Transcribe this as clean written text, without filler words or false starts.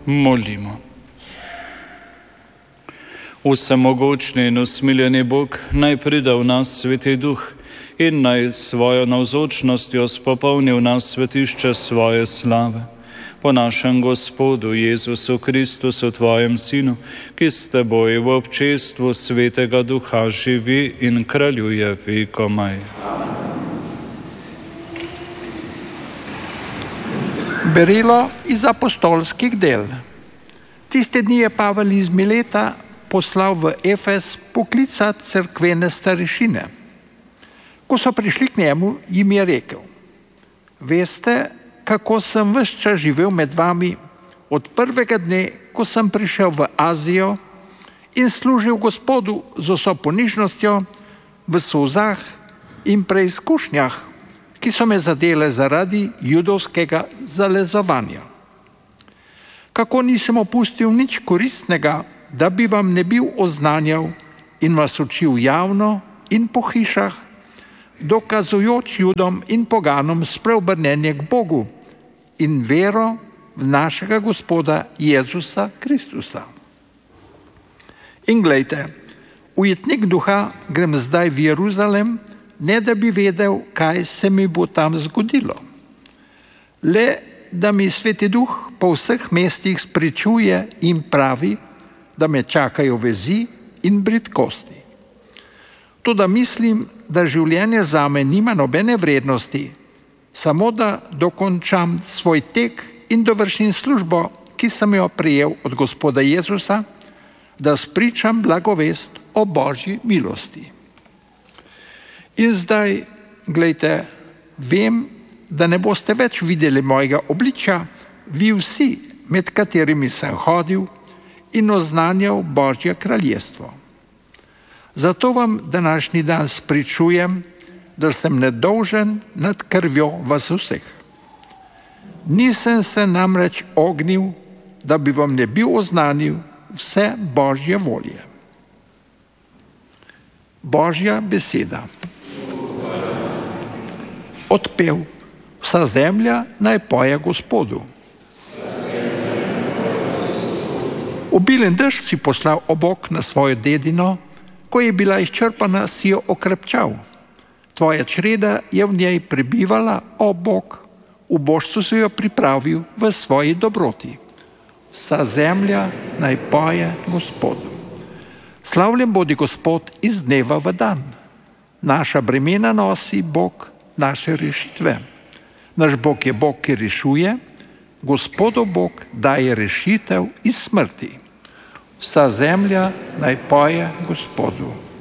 Molimo. Vsemogočni in usmiljeni Bog, naj pride v nas Sveti Duh in naj s svojo navzočnostjo spopolni v nas svetišče svoje slave. Po našem Gospodu Jezusu Kristusu, Tvojem Sinu, ki s Teboj v občestvu Svetega Duha živi in kraljuje vekomaj. Berilo iz apostolskih del. Tiste dni je Pavel iz Mileta poslal v Efes poklicat cerkvene starešine. Ko so prišli k njemu, jim je rekel: Veste, kako sem ves čas živel med vami od prvega dne, ko sem prišel v Azijo in služil Gospodu z vso ponižnostjo, v solzah in preizkušnjah, ki so me zadele zaradi judovskega zalezovanja. Kako nisem opustil nič koristnega, da bi vam ne bil oznanjal in vas učil javno in po hišah, dokazujoč Judom in poganom spreobrnenje k Bogu in vero v našega Gospoda Jezusa Kristusa. In glejte, ujetnik duha, grem zdaj v Jeruzalem, ne da bi vedel, kaj se mi bo tam zgodilo. Le da mi Sveti Duh po vseh mestih spričuje in pravi, da me čakajo vezi in bridkosti. Toda mislim, da življenje zame nima nobene vrednosti, samo da dokončam svoj tek in dovršim službo, ki sem jo prejel od Gospoda Jezusa, da spričam blagovest o Božji milosti. In zdaj, glejte, vem, da ne boste več videli mojega obličja, vi vsi, med katerimi sem hodil in oznanjal Božje kraljestvo. Zato vam današnji dan spričujem, da sem nedolžen nad krvjo vas vseh. Nisem se namreč ognil, da bi vam ne bil oznanil vse Božje volje. Božja beseda. Odpev: Vsa zemlja naj poje Gospodu. Obilen dež si poslal obok na svojo dedino, ko je bila izčrpana, si jo okrepčal. Tvoja čreda je v njej prebivala, o Bog, v božcu si jo pripravil v svoji dobroti. Vsa zemlja naj poje Gospodu. Slavljen bodi Gospod iz dneva v dan. Naša bremena nosi Bog naše rešitve. Naš Bog je Bog, ki rešuje, Gospodov Bog daje rešitev iz smrti. Vsa zemlja naj poje Gospodu.